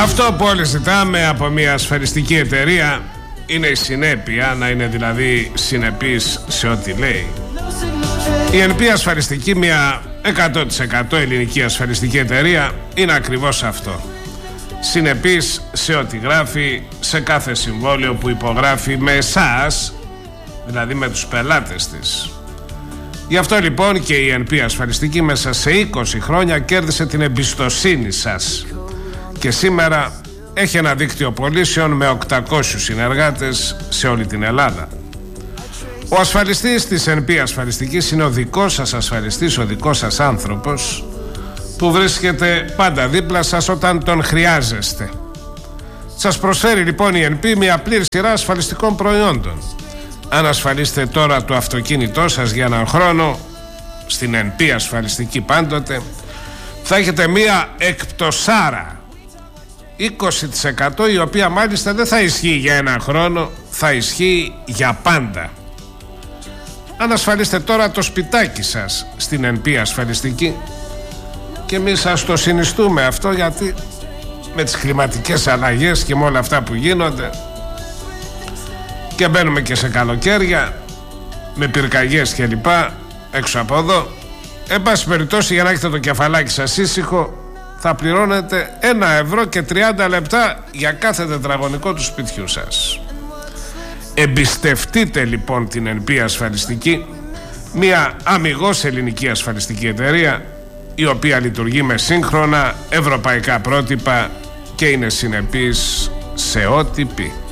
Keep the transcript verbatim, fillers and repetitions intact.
Αυτό που όλοι ζητάμε από μια ασφαλιστική εταιρεία είναι η συνέπεια, να είναι δηλαδή συνεπής σε ό,τι λέει. Η εν πι ασφαλιστική, μια εκατό τοις εκατό ελληνική ασφαλιστική εταιρεία, είναι ακριβώς αυτό. Συνεπής σε ό,τι γράφει, σε κάθε συμβόλαιο που υπογράφει με εσάς, δηλαδή με τους πελάτες της. Γι' αυτό λοιπόν και η εν πι ασφαλιστική μέσα σε είκοσι χρόνια κέρδισε την εμπιστοσύνη σας και σήμερα έχει ένα δίκτυο πωλήσεων με οκτακόσιους συνεργάτες σε όλη την Ελλάδα. Ο ασφαλιστής της εν πι ασφαλιστικής είναι ο δικός σας ασφαλιστής, ο δικός σας άνθρωπος που βρίσκεται πάντα δίπλα σας όταν τον χρειάζεστε. Σας προσφέρει λοιπόν η εν πι μια πλήρη σειρά ασφαλιστικών προϊόντων. Αν ασφαλίσετε τώρα το αυτοκίνητό σας για έναν χρόνο στην εν πι ασφαλιστική πάντοτε, θα έχετε μια εκπτωσάρα είκοσι τοις εκατό, η οποία μάλιστα δεν θα ισχύει για έναν χρόνο, θα ισχύει για πάντα. Αν ασφαλίσετε τώρα το σπιτάκι σας στην εν πι ασφαλιστική, και εμείς σας το συνιστούμε αυτό, γιατί με τις κλιματικές αλλαγές και με όλα αυτά που γίνονται και μπαίνουμε και σε καλοκαίρια με πυρκαγιές και λοιπά έξω από εδώ, εν πάση περιπτώσει, για να έχετε το κεφαλάκι σας ήσυχο, θα πληρώνετε ένα ευρώ και τριάντα λεπτά για κάθε τετραγωνικό του σπιτιού σας. Εμπιστευτείτε λοιπόν την εν πι ασφαλιστική, μια αμιγώς ελληνική ασφαλιστική εταιρεία, η οποία λειτουργεί με σύγχρονα ευρωπαϊκά πρότυπα και είναι συνεπής σε ό,τι πει.